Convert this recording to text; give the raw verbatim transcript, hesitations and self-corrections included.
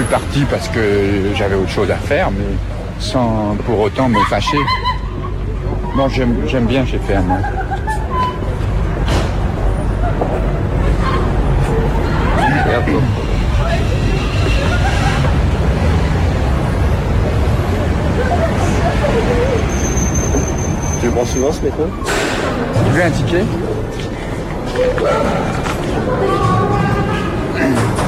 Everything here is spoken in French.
parti parce que j'avais autre chose à faire, mais sans pour autant me fâcher. Bon, j'aime, j'aime bien chez Fernand. Tu le prends souvent ce métro? Tu veux un ticket?